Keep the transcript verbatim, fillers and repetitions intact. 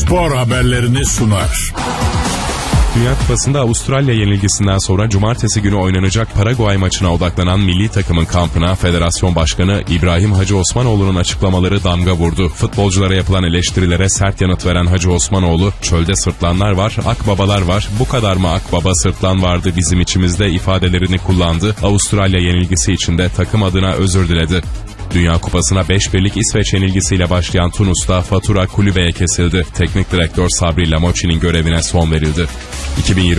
spor haberlerini sunar. Dünya Kupası'nda Avustralya yenilgisinden sonra cumartesi günü oynanacak Paraguay maçına odaklanan milli takımın kampına Federasyon Başkanı İbrahim Hacı Osmanoğlu'nun açıklamaları damga vurdu. Futbolculara yapılan eleştirilere sert yanıt veren Hacı Osmanoğlu, "Çölde sırtlanlar var, akbabalar var. Bu kadar mı akbaba sırtlan vardı bizim içimizde?" ifadelerini kullandı. Avustralya yenilgisi için de takım adına özür diledi. Dünya Kupası'na beş birlik İsveç yenilgisiyle başlayan Tunus'ta fatura kulübeye kesildi. Teknik direktör Sabri Lamocci'nin görevine son verildi. iki bin yirmi